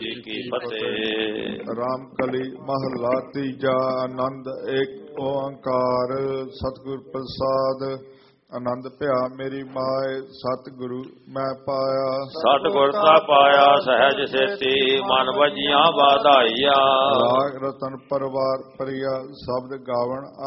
ਜੀ ਕੀ ਫਤਿਹ। ਰਾਮ ਕਲੀ ਮਹਲਾ ਤੀਜਾ। ਆਨੰਦ ਏਕ ਓੰਕਾਰ ਸਤਿਗੁਰ ਪ੍ਰਸਾਦ। ਆਨੰਦ ਭਿਆ ਮੇਰੀ ਮਾਏ ਸਤਿਗੁਰੂ ਮੈਂ ਪਾਇਆ। ਸਤਿਗੁਰ ਤਾ ਪਾਇਆ ਸਹਿਜ ਸੇਤੀ ਮਨ ਵਜੀਆਂ ਵਾਧਾਈਆ। ਰਾਗ ਰਤਨ ਪਰਵਾਰ ਪਰਿਆ ਸ਼ਬਦ ਗਾਵਣ